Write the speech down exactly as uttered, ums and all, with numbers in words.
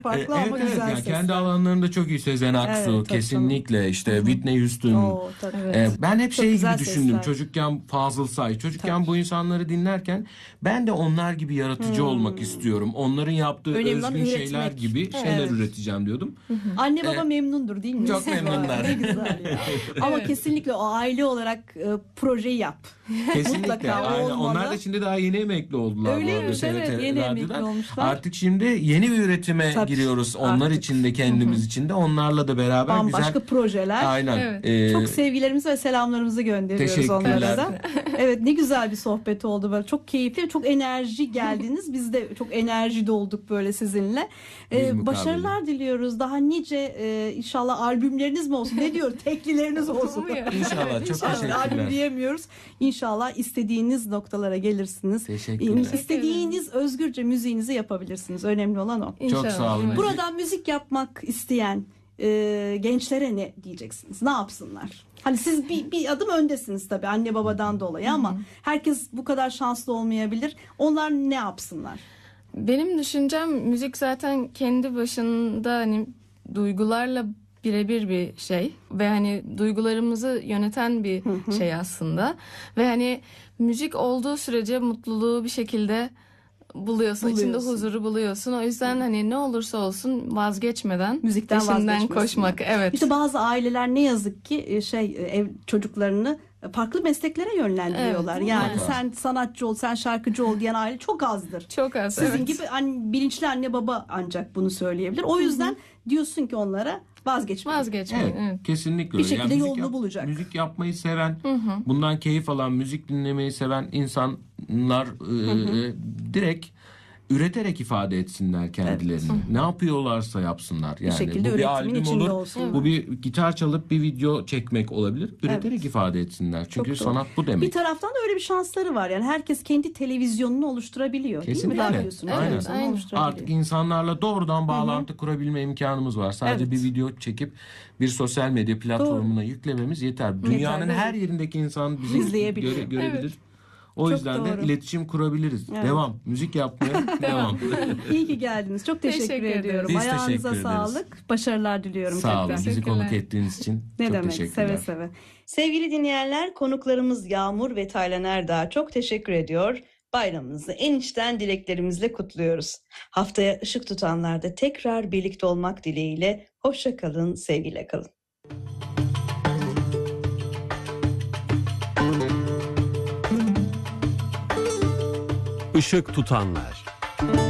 farklı E, ama evet, güzel evet. Yani sesler. kendi alanlarında çok iyi. Sezen Aksu Evet, tabii kesinlikle, işte Hı-hı. Whitney Houston. Oo, tabii. E, Evet. ben hep Çok şey güzel gibi düşündüm sesler. çocukken, Fazıl Say. Çocukken Tabii. bu insanları dinlerken ben de onlar gibi yaratıcı Hmm. olmak istiyorum. Onların yaptığı Önemli olan özgün şeyler üretmek. gibi şeyler Evet. üreteceğim diyordum. Anne baba E, memnundur değil mi? çok memnunlar. Ne güzel ya. Ama Evet. kesinlikle o aile olarak e, projeyi yap. Kesinlikle. Mutlaka Aynen. olmalı. Onlar da şimdi daha yeni emekli oldular. Öyleymiş, bu arada evet, T R T yeni Radyo'dan. emekli olmuşlar. Artık şimdi yeni bir üretime Tabii, giriyoruz. Onlar artık. için de kendimiz için de, onlarla da beraber Bambaşka güzel. projeler. Aynen. Evet. Ee, Çok sevgilerimizi ve selamlarımızı gönderiyoruz Teşekkürler. onlara da. Evet, ne güzel bir sohbet oldu böyle. Çok keyifli, çok enerji geldiniz. Biz de çok enerji dolduk böyle sizinle. Biz Ee, mukabele. başarılar diliyoruz. Daha nice e, inşallah albümleriniz mi olsun? Ne diyor? Teklileriniz olsun. İnşallah. Çok İnşallah. Albüm teşekkürler. diyemiyoruz. İnşallah istediğiniz noktalara gelirsiniz. Teşekkürler. İstediğiniz özgürce müziğinizi yapabilirsiniz. Önemli olan o. Çok sağ olun. Buradan müzik yapmak isteyen e, gençlere ne diyeceksiniz? Ne yapsınlar? Hani siz bir, bir adım öndesiniz tabii anne babadan dolayı, ama herkes bu kadar şanslı olmayabilir. Onlar ne yapsınlar? Benim düşüncem, müzik zaten kendi başında hani duygularla birebir bir şey ve hani duygularımızı yöneten bir şey aslında. Ve hani müzik olduğu sürece mutluluğu bir şekilde buluyorsun, Buluyorsun. içinde huzuru buluyorsun. O yüzden hani ne olursa olsun vazgeçmeden Müzikten peşinden vazgeçmesinler. koşmak. Evet. İşte bazı aileler ne yazık ki e, şey e, ev çocuklarını farklı mesleklere yönlendiriyorlar. Evet, yani mutlaka. sen sanatçı ol, sen şarkıcı ol diyen aile çok azdır. Çok az. Sizin evet. gibi an, bilinçli anne baba ancak bunu söyleyebilir. O yüzden diyorsun ki onlara vazgeçmeyin. Vazgeçmeyin. Evet, Evet. kesinlikle Bir öyle. şekilde müzik yolunu bulacak. Müzik yapmayı seven, bundan keyif alan, müzik dinlemeyi seven insanlar e, direkt üreterek ifade etsinler kendilerini. Ne yapıyorlarsa yapsınlar. Yani şekilde bu bir üretimin albüm içinde olur, olsunlar. bu bir gitar çalıp bir video çekmek olabilir. Üreterek ifade etsinler. Çünkü Çok doğru. sanat bu demek. Bir taraftan da öyle bir şansları var. Yani herkes kendi televizyonunu oluşturabiliyor. Değil mi? Kesinlikle. Radyosun, Aynen. televizyonunu Aynen. oluşturabiliyor. Artık insanlarla doğrudan bağlantı kurabilme imkanımız var. Sadece Evet. bir video çekip bir sosyal medya platformuna yüklememiz yeter. Dünyanın Yeter, her evet. yerindeki insan bizi İzleyebiliyor. göre- görebilir. Evet. O Çok yüzden doğru. de iletişim kurabiliriz. Evet. Devam. Müzik yapmaya devam. İyi ki geldiniz. Çok teşekkür, Teşekkür ederiz. ediyorum. Biz Ayağınıza teşekkür ederiz. sağlık. Başarılar diliyorum. Sağ olun. tekrar. Bizi Teşekkürler. konuk ettiğiniz için Ne çok demek? teşekkürler. Seve seve. Sevgili dinleyenler, konuklarımız Yağmur ve Taylan Erdağ'a çok teşekkür ediyor. Bayramınızı en içten dileklerimizle kutluyoruz. Haftaya ışık tutanlarda tekrar birlikte olmak dileğiyle. Hoşça kalın, sevgiyle kalın. Işık tutanlar.